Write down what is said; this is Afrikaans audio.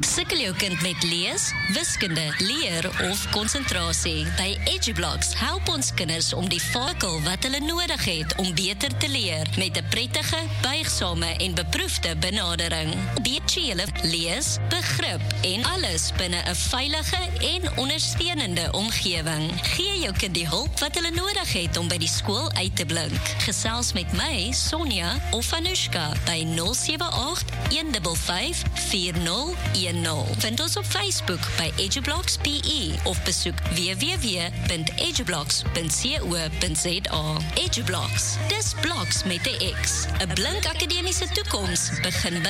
Sukkel jou kind met lees, wiskunde, leer of konsentrasie? By EduBlocks help ons kinders om die vaardighede wat hulle nodig het om beter te leer met 'n prettige, buigsame en beproefde benadering. Beter julle lees, begrip en alles binne 'n veilige en ondersteunende omgewing. Gee jou kind die hulp wat hulle nodig het om by die skool uit te blink. Gesels met my, Sonja of Anushka by 078 155 4010. Vind ons op Facebook by EduBlocks PE of besoek www.edublocks.co.za. EduBlocks, dis bloks met 'n X. 'n blink akademiese toekoms begin by